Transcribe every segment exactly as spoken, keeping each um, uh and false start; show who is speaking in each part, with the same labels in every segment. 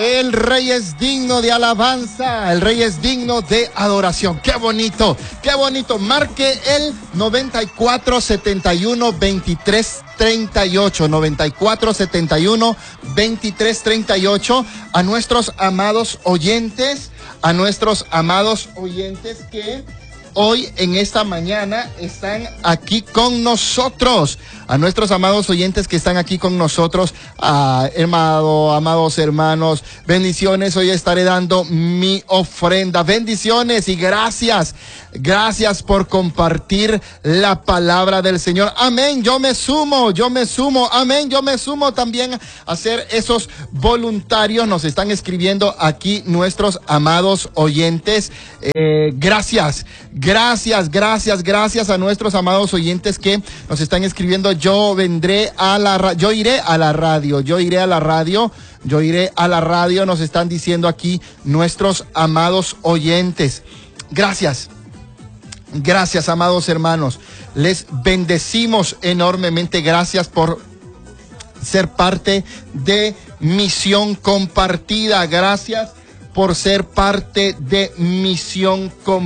Speaker 1: El Rey es digno de alabanza, el Rey es digno de adoración. ¡Qué bonito! ¡Qué bonito! Marque el noventa y cuatro setenta y uno veintitrés treinta y ocho, noventa y cuatro setenta y uno veintitrés treinta y ocho, a nuestros amados oyentes, a nuestros amados oyentes que hoy en esta mañana están aquí con nosotros, a nuestros amados oyentes que están aquí con nosotros, ah, hermano, amados hermanos, bendiciones. Hoy estaré dando mi ofrenda, bendiciones y gracias, gracias por compartir la palabra del Señor. Amén, yo me sumo, yo me sumo, amén, yo me sumo también a ser esos voluntarios. Nos están escribiendo aquí nuestros amados oyentes, eh, gracias. Gracias, gracias, gracias a nuestros amados oyentes que nos están escribiendo. Yo vendré a la ra- yo iré a la radio, yo iré a la radio, yo iré a la radio, nos están diciendo aquí nuestros amados oyentes. Gracias, gracias, amados hermanos. Les bendecimos enormemente. Gracias por ser parte de Misión Compartida. Gracias por ser parte de Misión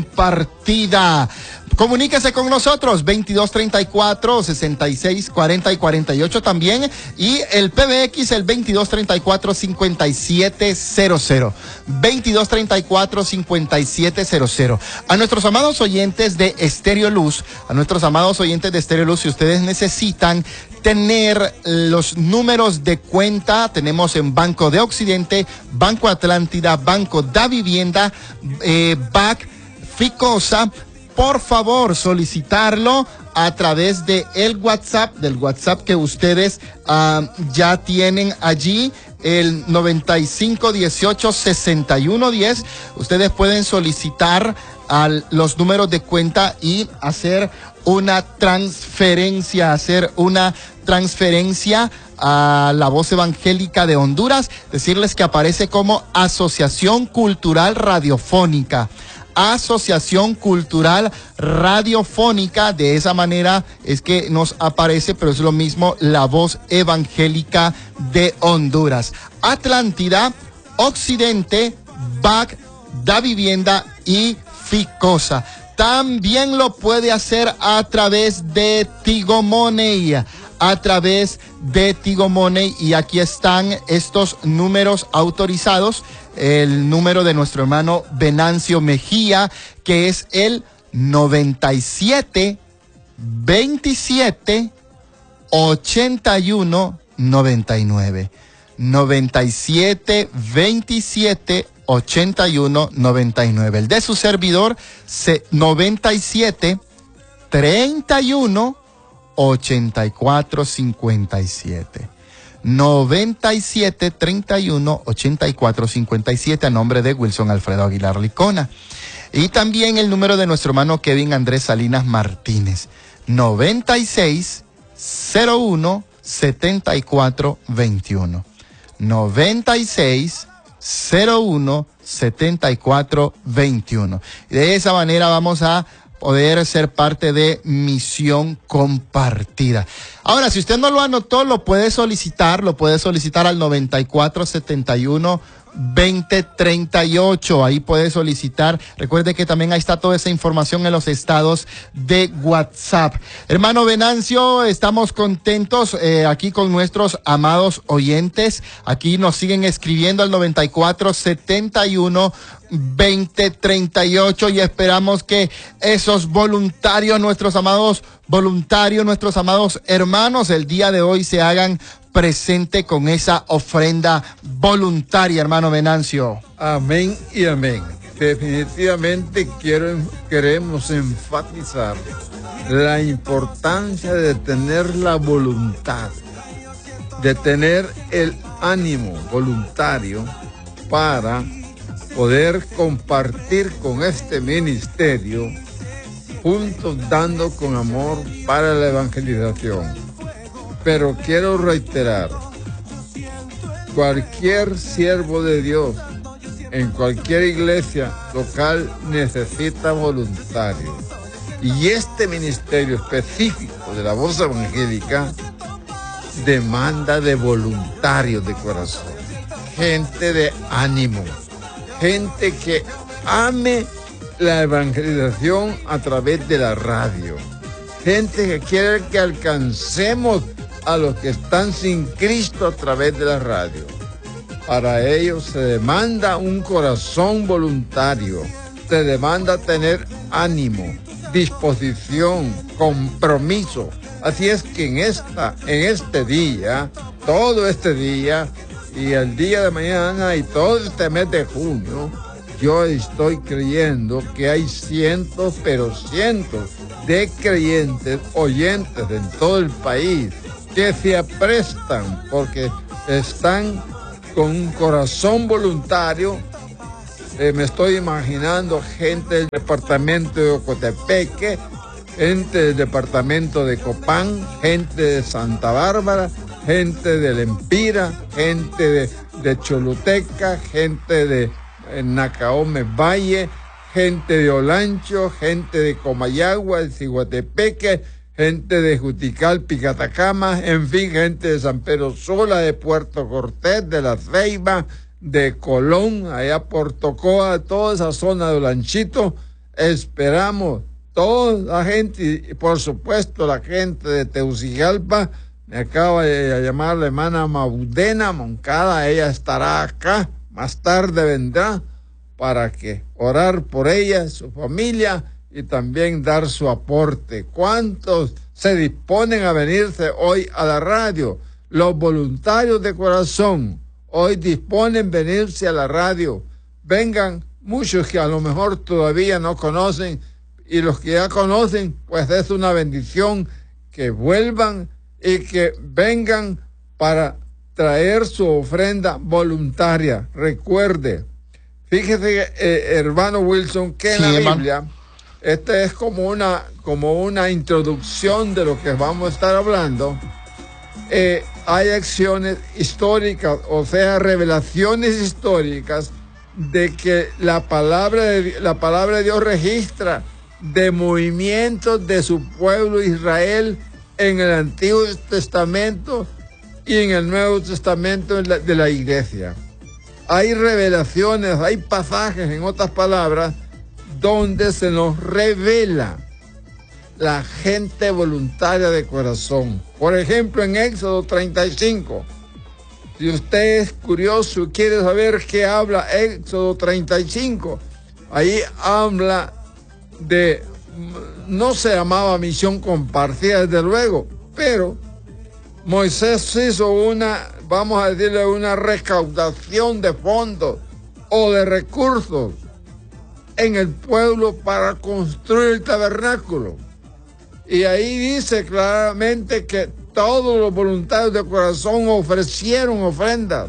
Speaker 1: Compartida. Comuníquese con nosotros, veintidós treinta y cuatro, sesenta y seis, cuarenta y cuarenta y ocho también, y el P B X, el veintidós treinta y cuatro, cincuenta y siete cero cero, veintidós treinta y cuatro, cincuenta y siete cero cero. A nuestros amados oyentes de Estéreo Luz, a nuestros amados oyentes de Estéreo Luz, si ustedes necesitan tener los números de cuenta, tenemos en Banco de Occidente, Banco Atlántida, Banco Da Vivienda, eh, B A C, Ficosa. Por favor, solicitarlo a través de el WhatsApp, del WhatsApp que ustedes uh, ya tienen allí, el noventa y cinco dieciocho sesenta y uno diez. Ustedes pueden solicitar uh, los números de cuenta y hacer una transferencia, hacer una transferencia a la Voz Evangélica de Honduras, decirles que aparece como Asociación Cultural Radiofónica. Asociación Cultural Radiofónica, de esa manera es que nos aparece, pero es lo mismo, la Voz Evangélica de Honduras. Atlántida, Occidente, B A C, Da Vivienda y Ficosa. También lo puede hacer a través de Tigo Money, a través de Tigo Money, y aquí están estos números autorizados. El número de nuestro hermano Venancio Mejía, que es el noventa y siete veintisiete ochenta y uno noventa y nueve, noventa y siete veintisiete ochenta y uno noventa y nueve. El de su servidor, noventa y siete treinta y uno ochenta y cuatro cincuenta y siete. noventa y siete treinta y uno ochenta y cuatro cincuenta y siete, a nombre de Wilson Alfredo Aguilar Licona. Y también el número de nuestro hermano Kevin Andrés Salinas Martínez, noventa y seis cero uno setenta y cuatro veintiuno, noventa y seis cero uno setenta y cuatro veintiuno. De esa manera vamos a poder ser parte de Misión Compartida. Ahora, si usted no lo anotó, lo puede solicitar, lo puede solicitar al noventa y cuatro setenta y uno veinte treinta y ocho. Ahí puede solicitar. Recuerde que también ahí está toda esa información en los estados de WhatsApp. Hermano Venancio, estamos contentos eh, aquí con nuestros amados oyentes. Aquí nos siguen escribiendo al noventa y cuatro setenta y uno veinte treinta y ocho, y esperamos que esos voluntarios, nuestros amados voluntarios, nuestros amados hermanos, el día de hoy se hagan presente con esa ofrenda voluntaria, hermano Venancio.
Speaker 2: Amén y amén. Definitivamente quiero, queremos enfatizar la importancia de tener la voluntad, de tener el ánimo voluntario para poder compartir con este ministerio, juntos dando con amor para la evangelización. Pero quiero reiterar, cualquier siervo de Dios en cualquier iglesia local necesita voluntarios. Y este ministerio específico de la Voz Evangélica demanda de voluntarios de corazón. gente de ánimo, gente que ame la evangelización a través de la radio, gente que quiere que alcancemos a los que están sin Cristo a través de la radio. Para ello se demanda un corazón voluntario, se demanda tener ánimo, disposición, compromiso. Así es que en, esta, en este día, todo este día y el día de mañana y todo este mes de junio, yo estoy creyendo que hay cientos, pero cientos de creyentes, oyentes en todo el país que se aprestan porque están con un corazón voluntario. Eh, me estoy imaginando gente del departamento de Ocotepeque, gente del departamento de Copán, gente de Santa Bárbara, gente de Lempira, gente de, de Choluteca, gente de eh, Nacaome Valle, gente de Olancho, gente de Comayagua, de Ciguatepeque, gente de Juticalpa, Catacama, en fin, gente de San Pedro Sula, de Puerto Cortés, de La Ceiba, de Colón, allá por Tocoa, toda esa zona de Olanchito. Esperamos toda la gente y por supuesto la gente de Teucigalpa. Me acaba de llamar la hermana Maudena Moncada, ella estará acá, más tarde vendrá para que orar por ella, su familia y también dar su aporte. ¿Cuántos se disponen a venirse hoy a la radio? Los voluntarios de corazón hoy disponen venirse a la radio. Vengan muchos que a lo mejor todavía no conocen y los que ya conocen, pues es una bendición que vuelvan y que vengan para traer su ofrenda voluntaria. Recuerde, fíjese, eh, hermano Wilson, que en sí, la Biblia, hermano, esta es como una, como una introducción de lo que vamos a estar hablando. Eh, hay acciones históricas, o sea, revelaciones históricas de que la palabra de, la palabra de Dios registra de movimientos de su pueblo Israel en el Antiguo Testamento y en el Nuevo Testamento de la, de la iglesia. Hay revelaciones, hay pasajes, en otras palabras, donde se nos revela la gente voluntaria de corazón. Por ejemplo, en Éxodo treinta y cinco. Si usted es curioso y quiere saber qué habla Éxodo treinta y cinco, ahí habla de, no se llamaba misión compartida desde luego, pero Moisés hizo una, vamos a decirle, una recaudación de fondos o de recursos en el pueblo para construir el tabernáculo. Y ahí dice claramente que todos los voluntarios de corazón ofrecieron ofrendas.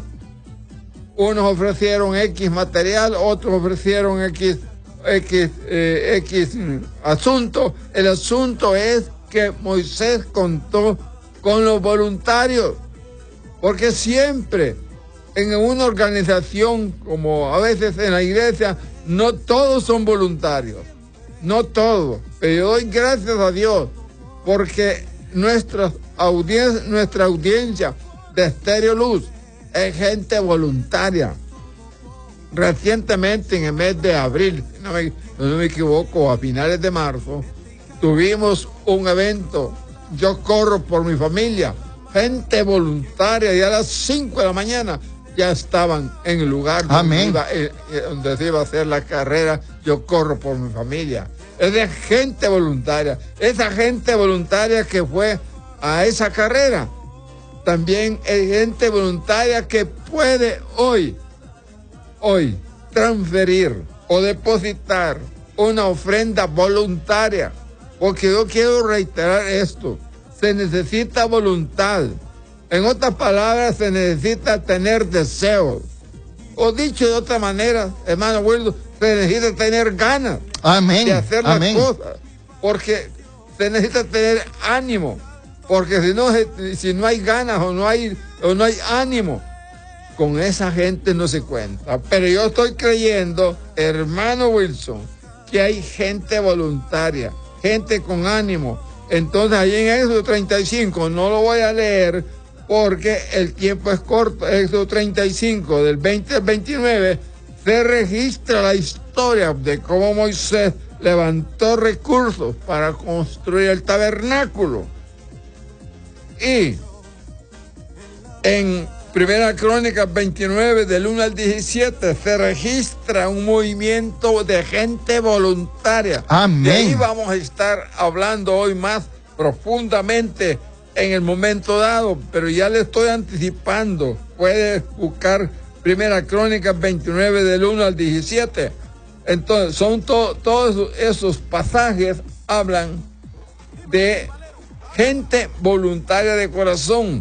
Speaker 2: Unos ofrecieron X material, otros ofrecieron X, X, eh, X asunto. El asunto es que Moisés contó con los voluntarios, porque siempre en una organización, como a veces en la iglesia, no todos son voluntarios. No todo, pero yo doy gracias a Dios porque nuestra audiencia, nuestra audiencia de Estéreo Luz es gente voluntaria. Recientemente, en el mes de abril, no me, no me equivoco, a finales de marzo, tuvimos un evento, Yo Corro por Mi Familia, gente voluntaria, y a las cinco de la mañana ya estaban en el lugar donde, iba, eh, donde se iba a hacer la carrera Yo Corro por Mi Familia. Es de gente voluntaria. Esa gente voluntaria que fue a esa carrera, también es gente voluntaria que puede hoy, hoy, transferir o depositar una ofrenda voluntaria. Porque yo quiero reiterar esto. Se necesita voluntad. En otras palabras, se necesita tener deseos. O dicho de otra manera, hermano Wildo, se necesita tener ganas
Speaker 1: Amén.
Speaker 2: de hacer
Speaker 1: Amén.
Speaker 2: las cosas. Porque se necesita tener ánimo. Porque si no, si no hay ganas o no hay, o no hay ánimo, con esa gente no se cuenta. Pero yo estoy creyendo, hermano Wilson, que hay gente voluntaria, gente con ánimo. Entonces, ahí en Éxodo treinta y cinco, no lo voy a leer, porque el tiempo es corto. Éxodo treinta y cinco, del veinte al veintinueve, se registra la historia de cómo Moisés levantó recursos para construir el tabernáculo. Y en Primera Crónica veintinueve, del uno al diecisiete, se registra un movimiento de gente voluntaria.
Speaker 1: Amén.
Speaker 2: De ahí vamos a estar hablando hoy más profundamente en el momento dado, pero ya le estoy anticipando. Puede buscar Primera Crónica veintinueve, del uno al diecisiete. Entonces, son to- todos esos pasajes hablan de gente voluntaria de corazón.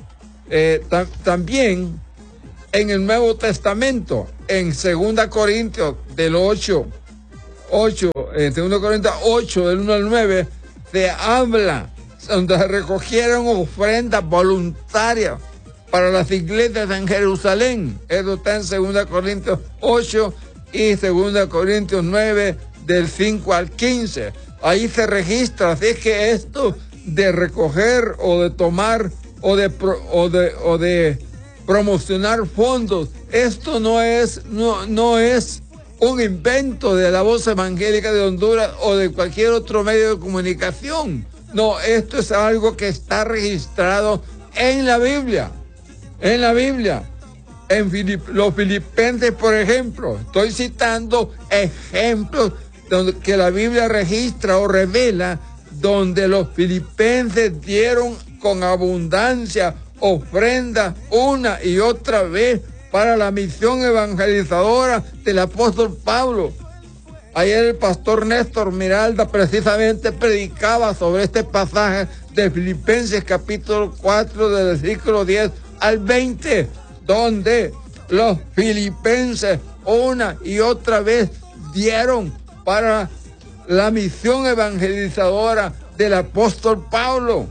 Speaker 2: Eh, tam- también en el Nuevo Testamento, en Segunda Corintios del ocho, ocho, en Segunda Corintios ocho, del uno al nueve, se habla donde se recogieron ofrendas voluntarias para las iglesias en Jerusalén. Eso está en Segunda Corintios ocho y Segunda Corintios nueve, del cinco al quince. Ahí se registra. Así es que esto de recoger o de tomar o de, pro, o de, o de promocionar fondos, esto no es, no, no es un invento de la Voz Evangélica de Honduras o de cualquier otro medio de comunicación. No, esto es algo que está registrado en la Biblia. En la Biblia. En Filip, los Filipenses, por ejemplo. Estoy citando ejemplos donde, que la Biblia registra o revela, donde los filipenses dieron con abundancia ofrenda una y otra vez para la misión evangelizadora del apóstol Pablo. Ayer el pastor Néstor Miralda precisamente predicaba sobre este pasaje de Filipenses capítulo cuatro, del versículo diez al veinte, donde los filipenses una y otra vez dieron para la misión evangelizadora del apóstol Pablo.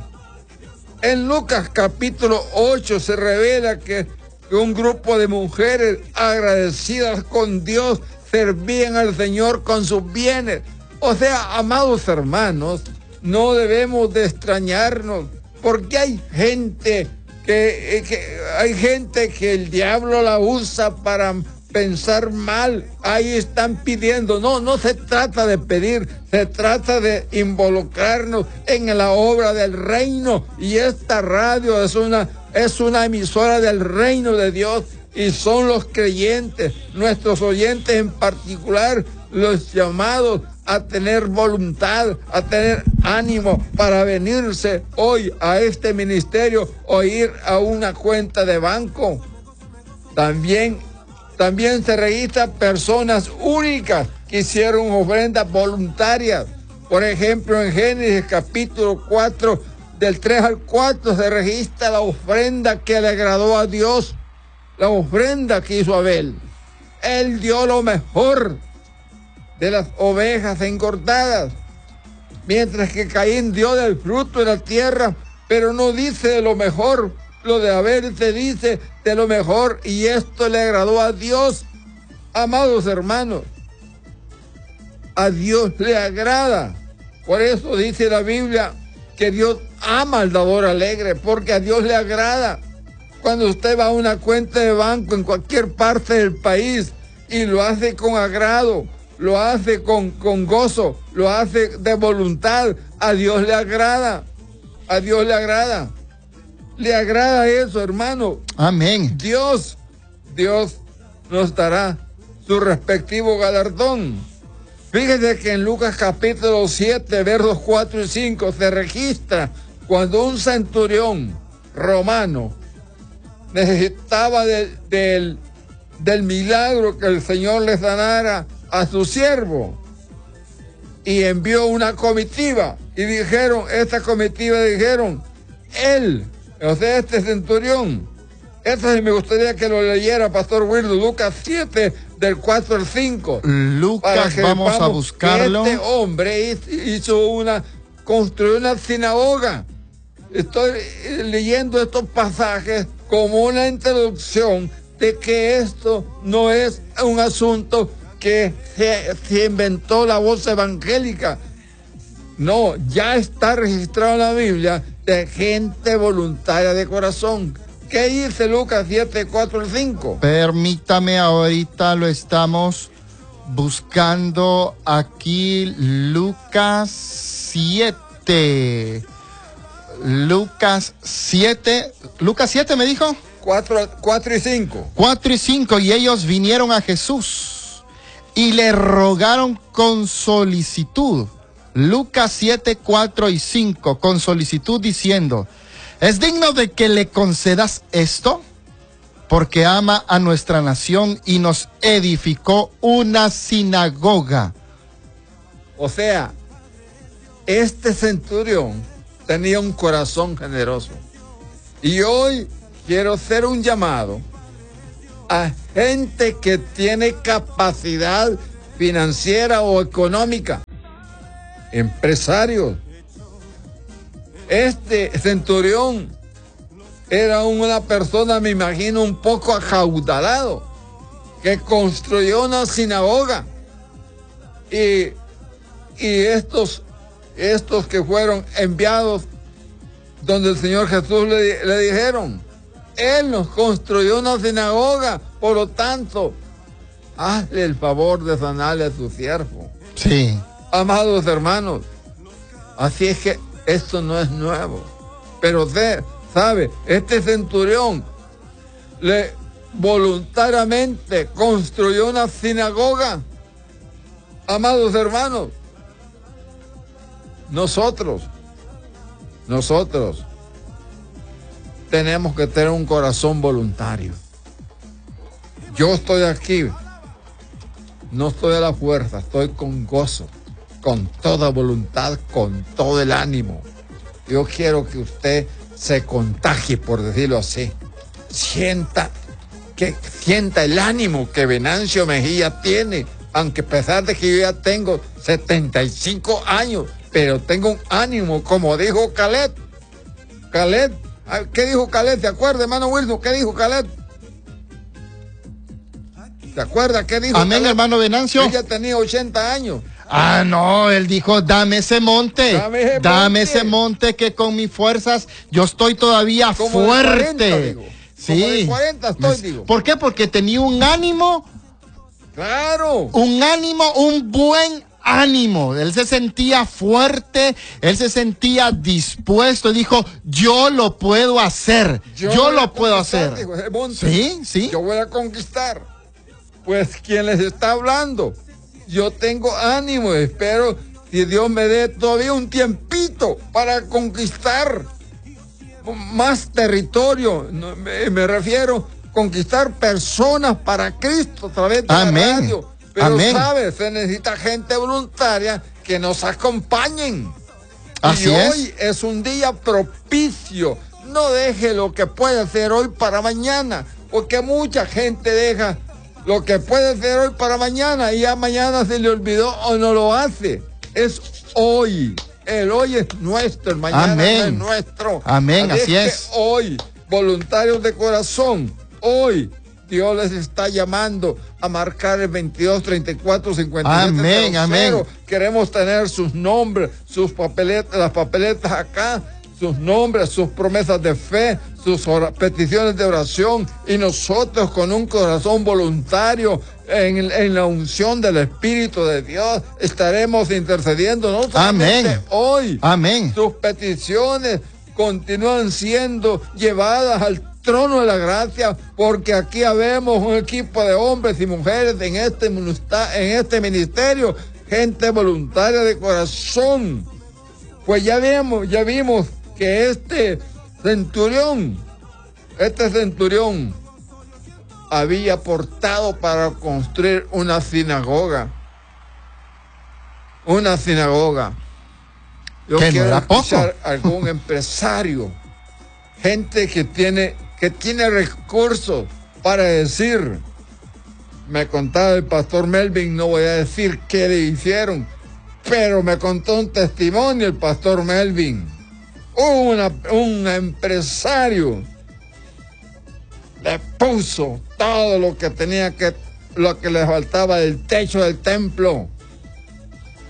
Speaker 2: En Lucas capítulo ocho se revela que un grupo de mujeres agradecidas con Dios servían al Señor con sus bienes. O sea, amados hermanos, no debemos de extrañarnos, porque hay gente que, que hay gente que el diablo la usa para pensar mal. Ahí están pidiendo. No, no se trata de pedir, se trata de involucrarnos en la obra del reino. Y esta radio es una, es una emisora del reino de Dios, y son los creyentes, nuestros oyentes en particular, los llamados a tener voluntad, a tener ánimo para venirse hoy a este ministerio o ir a una cuenta de banco. También También se registran personas únicas que hicieron ofrendas voluntarias. Por ejemplo, en Génesis capítulo cuatro, del tres al cuatro, se registra la ofrenda que le agradó a Dios, la ofrenda que hizo Abel. Él dio lo mejor de las ovejas engordadas, mientras que Caín dio del fruto de la tierra, pero no dice de lo mejor. Lo de Abel se dice de lo mejor, y esto le agradó a Dios. Amados hermanos, a Dios le agrada. Por eso dice la Biblia que Dios ama al dador alegre, porque a Dios le agrada. Cuando usted va a una cuenta de banco en cualquier parte del país y lo hace con agrado, lo hace con, con gozo, lo hace de voluntad, a Dios le agrada. A Dios le agrada. Le agrada eso, hermano.
Speaker 1: Amén.
Speaker 2: Dios, Dios nos dará su respectivo galardón. Fíjese que en Lucas capítulo siete, versos cuatro y cinco, se registra cuando un centurión romano necesitaba de, de, del, del milagro que el Señor le sanara a su siervo, y envió una comitiva, y dijeron, esta comitiva dijeron, él, o sea, este centurión, esto sí me gustaría que lo leyera, Pastor Wildo, Lucas siete, del cuatro al cinco.
Speaker 1: Lucas, vamos a buscarlo.
Speaker 2: Este hombre hizo una, construyó una sinagoga. Estoy leyendo estos pasajes como una introducción de que esto no es un asunto que se, se inventó la Voz Evangélica. No, ya está registrado en la Biblia de gente voluntaria de corazón. ¿Qué dice Lucas siete, cuatro y cinco?
Speaker 1: Permítame, ahorita lo estamos buscando aquí. Lucas siete. Lucas siete. Lucas siete me dijo.
Speaker 2: cuatro, cuatro y cinco.
Speaker 1: cuatro y cinco. Y ellos vinieron a Jesús y le rogaron con solicitud. Lucas siete, cuatro y cinco. Con solicitud diciendo: ¿es digno de que le concedas esto? Porque ama a nuestra nación y nos edificó una sinagoga.
Speaker 2: O sea, este centurión tenía un corazón generoso. Y hoy quiero hacer un llamado a gente que tiene capacidad financiera o económica. Empresarios. Este centurión era una persona, me imagino, un poco acaudalado, que construyó una sinagoga. Y, y estos, estos que fueron enviados donde el Señor Jesús le, le dijeron: Él nos construyó una sinagoga, por lo tanto, hazle el favor de sanarle a su siervo.
Speaker 1: Sí.
Speaker 2: Amados hermanos, así es que esto no es nuevo. Pero usted sabe, este centurión le voluntariamente construyó una sinagoga. Amados hermanos, nosotros, nosotros tenemos que tener un corazón voluntario. Yo estoy aquí, no estoy a la fuerza, estoy con gozo, con toda voluntad, con todo el ánimo. Yo quiero que usted se contagie, por decirlo así. Sienta, que, sienta el ánimo que Venancio Mejía tiene, aunque a pesar de que yo ya tengo setenta y cinco años, pero tengo un ánimo, como dijo Caleb. Caleb, ¿qué dijo Caleb? ¿Te acuerdas, hermano Wilson? ¿Qué dijo Caleb? ¿Te acuerdas qué dijo?
Speaker 1: Amén,
Speaker 2: Caleb?
Speaker 1: hermano Venancio.
Speaker 2: Ella tenía ochenta años.
Speaker 1: Ah, no, él dijo: dame ese monte,
Speaker 2: Dame ese
Speaker 1: dame
Speaker 2: monte.
Speaker 1: ese monte que con mis fuerzas yo estoy todavía
Speaker 2: Como
Speaker 1: fuerte.
Speaker 2: de cuarenta, digo.
Speaker 1: Sí.
Speaker 2: Como de cuarenta estoy, digo.
Speaker 1: ¿Por qué? Porque tenía un ánimo,
Speaker 2: Claro.
Speaker 1: un ánimo, un buen ánimo. Él se sentía fuerte, él se sentía dispuesto. Dijo: yo lo puedo hacer, yo, yo lo puedo hacer.
Speaker 2: Digo, ese monte,
Speaker 1: sí, sí.
Speaker 2: Yo voy a conquistar. Pues, ¿quién les está hablando? Yo tengo ánimo, espero que Dios me dé todavía un tiempito para conquistar más territorio. No, me, me refiero a conquistar personas para Cristo a través de
Speaker 1: Amén.
Speaker 2: la radio. Pero,
Speaker 1: Amén.
Speaker 2: ¿sabes? Se necesita gente voluntaria que nos acompañen.
Speaker 1: Así
Speaker 2: y
Speaker 1: es.
Speaker 2: hoy es un día propicio. No deje lo que puede hacer hoy para mañana, porque mucha gente deja lo que puede hacer hoy para mañana y ya mañana se le olvidó o no lo hace. Es hoy. El hoy es nuestro, el mañana
Speaker 1: Amén.
Speaker 2: no es nuestro.
Speaker 1: Amén, así
Speaker 2: es.
Speaker 1: es.
Speaker 2: Que hoy, voluntarios de corazón, hoy Dios les está llamando a marcar el veintidós, treinta y cuatro, cincuenta y siete.
Speaker 1: Amén, amén.
Speaker 2: Queremos tener sus nombres, sus papeletas, las papeletas acá, sus nombres, sus promesas de fe, sus peticiones de oración, y nosotros con un corazón voluntario en, en la unción del Espíritu de Dios estaremos intercediendo, no solamente
Speaker 1: Amén.
Speaker 2: hoy.
Speaker 1: Amén.
Speaker 2: Sus peticiones continúan siendo llevadas al trono de la gracia, porque aquí habemos un equipo de hombres y mujeres en este, en este ministerio, gente voluntaria de corazón. Pues ya vimos, ya vimos que este centurión, este centurión había aportado para construir una sinagoga. Una sinagoga. Yo
Speaker 1: Que no
Speaker 2: quiero
Speaker 1: era
Speaker 2: escuchar
Speaker 1: poco.
Speaker 2: algún empresario, gente que tiene, que tiene recursos para decir. Me contaba el pastor Melvin, no voy a decir qué le hicieron, pero me contó un testimonio el pastor Melvin. Una, un empresario le puso todo lo que tenía que, lo que le faltaba del techo del templo.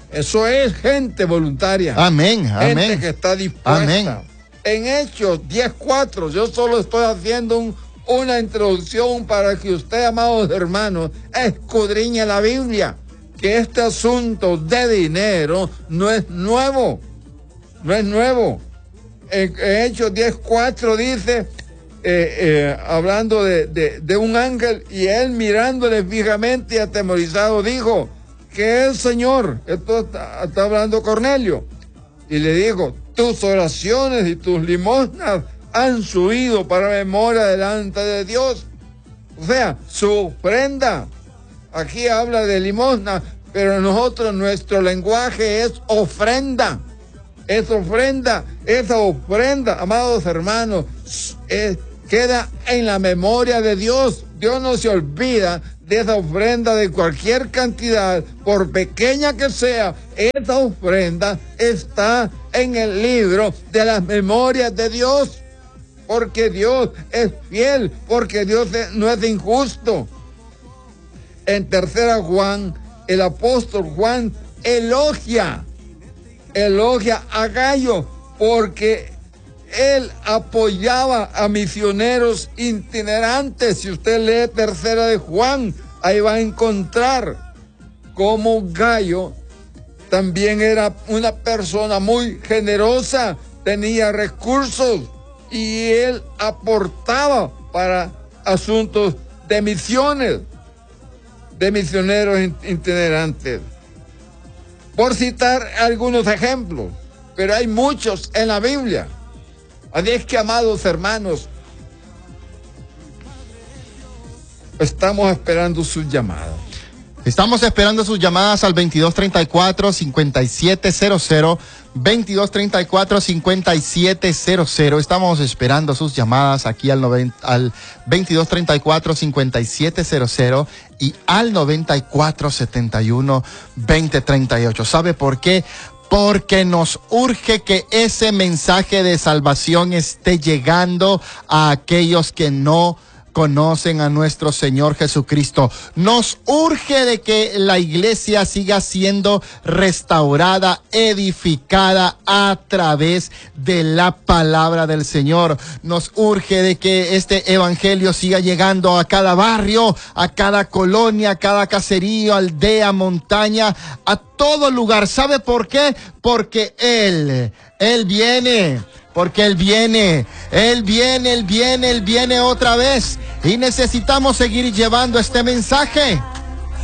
Speaker 2: Eso es gente voluntaria.
Speaker 1: Amén, amén.
Speaker 2: Gente que está dispuesta.
Speaker 1: Amén.
Speaker 2: En Hechos diez cuatro, yo solo estoy haciendo un, una introducción para que usted, amados hermanos, escudriñe la Biblia. Que este asunto de dinero no es nuevo. No es nuevo. En, en Hechos diez cuatro dice, eh, eh, hablando de, de, de un ángel, y él mirándole fijamente y atemorizado dijo, ¿qué es, Señor? Esto está, está hablando Cornelio. Y le dijo, tus oraciones y tus limosnas han subido para memoria delante de Dios. O sea, su ofrenda. Aquí habla de limosna, pero nosotros, nuestro lenguaje es ofrenda. Es ofrenda. Esa ofrenda, amados hermanos, es, queda en la memoria de Dios. Dios no se olvida de esa ofrenda de cualquier cantidad, por pequeña que sea. Esa ofrenda está en el libro de las memorias de Dios, porque Dios es fiel, porque Dios no es injusto. En tercera Juan, el apóstol Juan elogia, elogia a Gayo, porque él apoyaba a misioneros itinerantes. Si usted lee tercera de Juan, ahí va a encontrar cómo Gayo también era una persona muy generosa, tenía recursos y él aportaba para asuntos de misiones, de misioneros itinerantes. Por citar algunos ejemplos, pero hay muchos en la Biblia. Así es que, amados hermanos, estamos esperando sus llamadas.
Speaker 1: Estamos esperando sus llamadas al veintidós treinta y cuatro, cincuenta y siete cero cero, veintidós treinta y cuatro, cincuenta y siete cero cero. Estamos esperando sus llamadas aquí al, noventa, al veintidós treinta y cuatro, cincuenta y siete cero cero y al noventa y cuatro setenta y uno, veinte treinta y ocho. ¿Sabe por qué? Porque nos urge que ese mensaje de salvación esté llegando a aquellos que no conocen a nuestro Señor Jesucristo. Nos urge de que la iglesia siga siendo restaurada, edificada a través de la palabra del Señor. Nos urge de que este evangelio siga llegando a cada barrio, a cada colonia, a cada caserío, aldea, montaña, a todo lugar. ¿Sabe por qué? Porque Él, Él viene. Porque Él viene, Él viene, Él viene, Él viene otra vez. Y necesitamos seguir llevando este mensaje.